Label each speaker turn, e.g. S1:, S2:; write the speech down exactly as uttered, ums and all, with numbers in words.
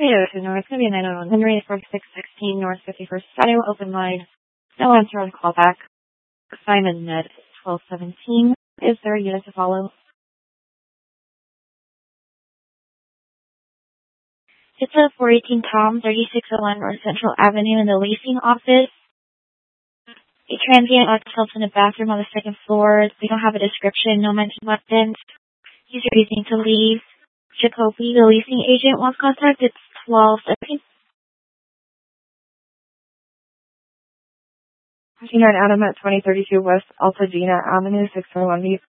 S1: eight oh two North, gonna be a nine oh one Henry, forty-six sixteen North fifty-first Avenue, open line. No answer on callback. Simon Ned, twelve seventeen. Is there a unit to follow? It's a four eighteen Tom, thirty-six oh one North Central Avenue in the leasing office. A transient locked himself in a bathroom on the second floor. We don't have a description, no mention weapons. He's refusing to leave. Jacoby, the leasing agent, wants contact. It's twelve seventeen.
S2: nine Adam at twenty thirty-two West Altadena Avenue, six four one B.